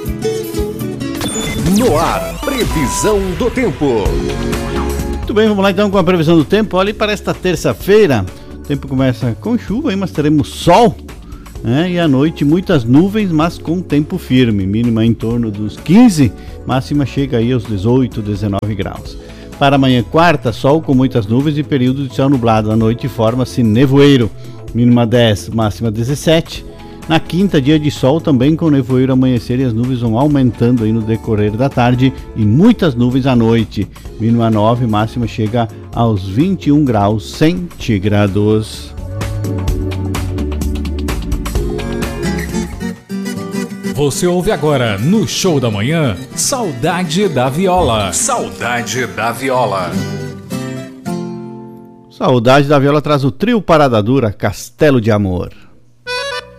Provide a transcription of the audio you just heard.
No ar, previsão do tempo. Muito bem, vamos lá então com a previsão do tempo. Olha, para esta terça-feira, o tempo começa com chuva, mas teremos sol, né? E à noite muitas nuvens, mas com tempo firme. Mínima em torno dos 15, máxima chega aí aos 18, 19 graus. Para amanhã, quarta, sol com muitas nuvens e período de céu nublado. À noite forma-se nevoeiro. Mínima 10, máxima 17. Na quinta, dia de sol também com nevoeiro amanhecer e as nuvens vão aumentando aí no decorrer da tarde e muitas nuvens à noite. Mínima 9, máxima chega aos 21 graus centígrados. Você ouve agora no Show da Manhã, Saudade da Viola. Saudade da Viola. Saudade da Viola traz o trio Parada Dura, Castelo de Amor.